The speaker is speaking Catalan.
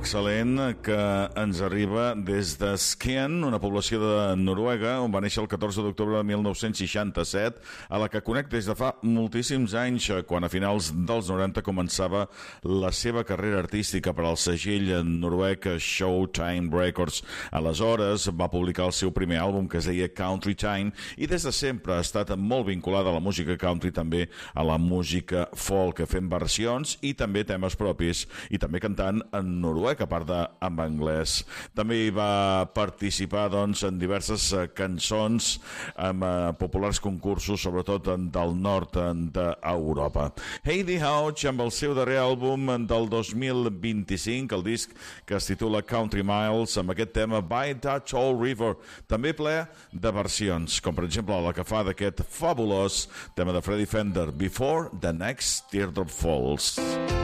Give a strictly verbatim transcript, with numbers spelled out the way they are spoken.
excel·lent que ens arriba des de Skien, una població de Noruega, on va néixer el catorze d'octubre de mil nou-cents seixanta-set, a la que conec des de fa moltíssims anys, quan a finals dels noranta començava la seva carrera artística per al segell noruec Showtime Records. Aleshores va publicar el seu primer àlbum, que es deia Country Time, i des de sempre ha estat molt vinculada a la música country, també a la música folk, fent versions i també temes propis, i també cantant en noruec, a part d'en anglès. També hi va participar doncs, en diverses cançons amb eh, populars concursos, sobretot del nord d'Europa. Heidi Hauch, amb el seu darrer àlbum del dos mil vint-i-cinc, el disc que es titula Country Miles, amb aquest tema By That Old River, també ple de versions, com per exemple la que fa d'aquest fabulós tema de Freddie Fender, Before the Next Teardrop Falls.